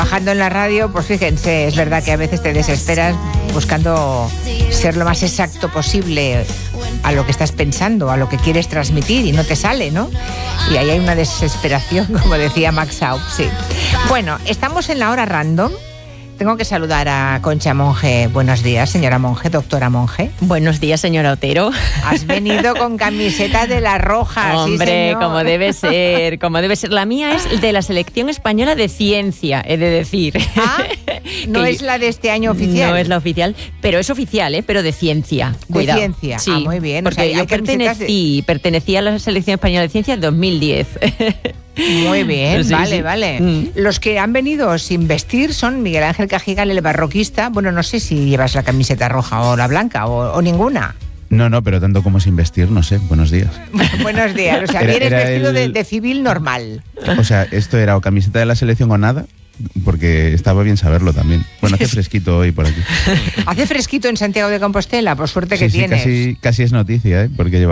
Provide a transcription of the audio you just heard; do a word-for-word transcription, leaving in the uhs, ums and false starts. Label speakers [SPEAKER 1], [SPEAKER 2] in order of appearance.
[SPEAKER 1] Trabajando en la radio, pues fíjense, es verdad que a veces te desesperas buscando ser lo más exacto posible a lo que estás pensando, a lo que quieres transmitir y no te sale, ¿no? Y ahí hay una desesperación, como decía Max Out, sí. Bueno, estamos en la hora random. Tengo que saludar a Concha Monge. Buenos días, señora Monge, doctora Monge.
[SPEAKER 2] Buenos días, señora Otero.
[SPEAKER 1] Has venido con camiseta de la Roja.
[SPEAKER 2] Hombre,
[SPEAKER 1] sí,
[SPEAKER 2] como debe ser, como debe ser. La mía es de la Selección Española de Ciencia, he de decir.
[SPEAKER 1] Ah, no es la de este año oficial.
[SPEAKER 2] No es la oficial, pero es oficial, ¿eh? Pero de ciencia.
[SPEAKER 1] De
[SPEAKER 2] Cuidado.
[SPEAKER 1] ciencia,
[SPEAKER 2] sí,
[SPEAKER 1] ah, muy bien.
[SPEAKER 2] Porque
[SPEAKER 1] o sea,
[SPEAKER 2] yo
[SPEAKER 1] hay
[SPEAKER 2] pertenecí,
[SPEAKER 1] de...
[SPEAKER 2] pertenecía a la Selección Española de Ciencia en dos mil diez.
[SPEAKER 1] Muy bien,
[SPEAKER 2] sí,
[SPEAKER 1] vale,
[SPEAKER 2] sí.
[SPEAKER 1] vale.
[SPEAKER 2] Mm.
[SPEAKER 1] Los que han venido sin vestir son Miguel Ángel Cajigal, el barroquista. Bueno, no sé si llevas la camiseta roja o la blanca o, o ninguna.
[SPEAKER 3] No, no, pero tanto como sin vestir, no sé. Buenos días.
[SPEAKER 1] Buenos días. O sea,
[SPEAKER 3] Era-
[SPEAKER 1] vienes
[SPEAKER 3] era
[SPEAKER 1] vestido
[SPEAKER 3] el-
[SPEAKER 1] de, de civil normal.
[SPEAKER 3] O sea, esto era o camiseta de la selección o nada, porque estaba bien saberlo también. Bueno, hace fresquito hoy por aquí.
[SPEAKER 1] Hace fresquito en Santiago de Compostela, por suerte que
[SPEAKER 3] Sí, sí,
[SPEAKER 1] tienes.
[SPEAKER 3] casi, casi es noticia, ¿eh? Porque lleva